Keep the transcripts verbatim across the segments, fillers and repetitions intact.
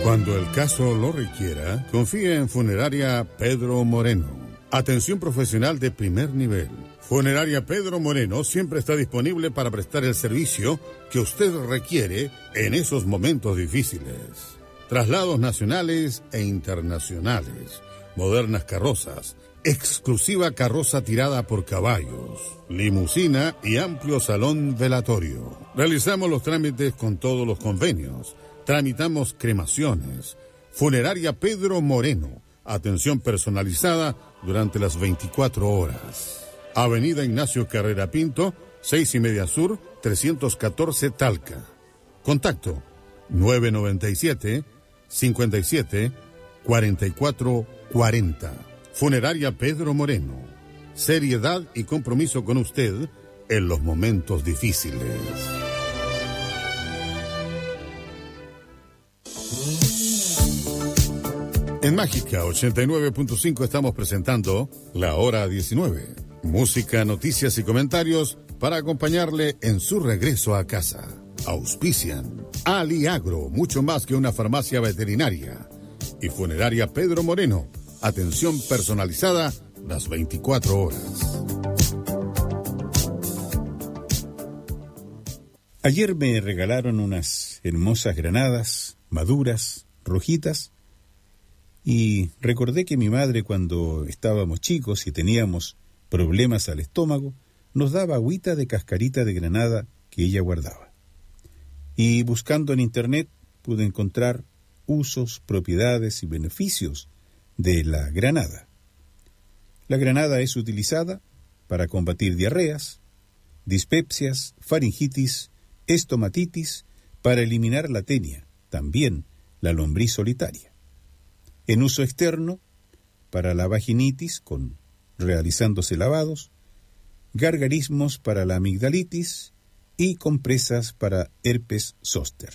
Cuando el caso lo requiera, confía en Funeraria Pedro Moreno. Atención profesional de primer nivel. Funeraria Pedro Moreno siempre está disponible para prestar el servicio que usted requiere en esos momentos difíciles. Traslados nacionales e internacionales, modernas carrozas, exclusiva carroza tirada por caballos, limusina y amplio salón velatorio. Realizamos los trámites con todos los convenios. Tramitamos cremaciones. Funeraria Pedro Moreno. Atención personalizada durante las veinticuatro horas. Avenida Ignacio Carrera Pinto, seis y media Sur, trescientos catorce Talca. Contacto nueve noventa y siete, cincuenta y siete, cuarenta y cuatro cuarenta. Funeraria Pedro Moreno. Seriedad y compromiso con usted en los momentos difíciles. En Mágica ochenta y nueve punto cinco estamos presentando La Hora diecinueve. Música, noticias y comentarios para acompañarle en su regreso a casa. Auspician Aliagro, mucho más que una farmacia veterinaria. Y Funeraria Pedro Moreno, atención personalizada las veinticuatro horas. Ayer me regalaron unas hermosas granadas, maduras, rojitas, y recordé que mi madre, cuando estábamos chicos y teníamos problemas al estómago, nos daba agüita de cascarita de granada que ella guardaba. Y buscando en internet pude encontrar usos, propiedades y beneficios de la granada. La granada es utilizada para combatir diarreas, dispepsias, faringitis, estomatitis, para eliminar la tenia, también la lombriz solitaria. En uso externo, para la vaginitis, con realizándose lavados, gargarismos para la amigdalitis y compresas para herpes zóster.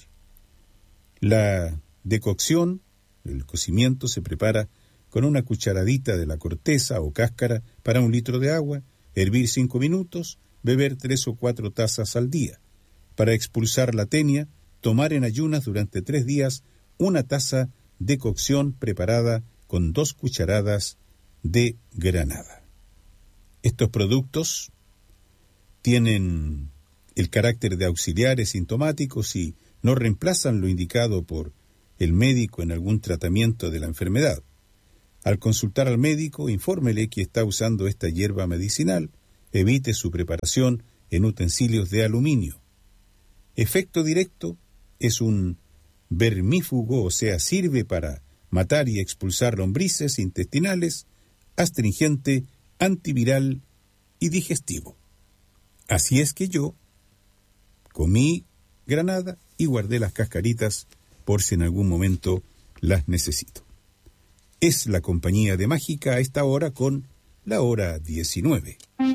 La decocción, el cocimiento, se prepara con una cucharadita de la corteza o cáscara para un litro de agua, hervir cinco minutos, beber tres o cuatro tazas al día. Para expulsar la tenia, tomar en ayunas durante tres días una taza de cocción preparada con dos cucharadas de granada. Estos productos tienen el carácter de auxiliares sintomáticos y no reemplazan lo indicado por el médico en algún tratamiento de la enfermedad. Al consultar al médico, infórmele que está usando esta hierba medicinal, evite su preparación en utensilios de aluminio. Efecto directo es un vermífugo, o sea, sirve para matar y expulsar lombrices intestinales, astringente, antiviral y digestivo. Así es que yo comí granada y guardé las cascaritas por si en algún momento las necesito. Es la compañía de Mágica a esta hora con La Hora diecinueve.